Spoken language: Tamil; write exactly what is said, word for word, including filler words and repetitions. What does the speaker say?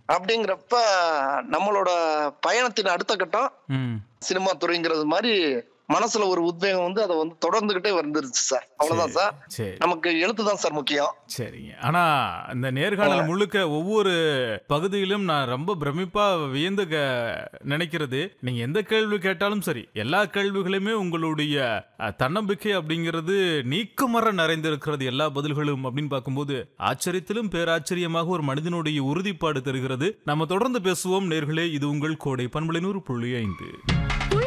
அப்படிங்கிறப்ப நம்மளோட பயணத்தின் அடுத்த கட்டம் ம். சினிமா துறைங்கிறது மாதிரி மனசுல ஒரு உத்வேகம் வந்து அதை வந்து தொடர்ந்துகிட்டே வந்துருச்சு சார். அவ்வளவுதான் சார். சரி. நமக்கு எழுத்து தான் சார் முக்கியம். சரிங்க. ஆனா இந்த நேர்காணல் முழுக்க ஒவ்வொரு பகுதியிலும் நான் ரொம்ப பிரமிப்பா வியந்து க நினைக்கிறது, நீங்க எந்த கேள்வி கேட்டாலும் சரி, எல்லா கேள்விகளுமே உங்களுடைய அ, தன்னம்பிக்கை அப்படிங்கிறது நீக்கமற நிறைந்திருக்கிறது எல்லா பதில்களும் அப்படின்னு பார்க்கும்போது ஆச்சரியத்திலும் பேராச்சரியமாக ஒரு மனிதனுடைய உறுதிப்பாடு தருகிறது. நம்ம தொடர்ந்து பேசுவோம் நேர்களே. இது உங்கள் கோடை பண்பலை நூறு புள்ளி ஐந்து.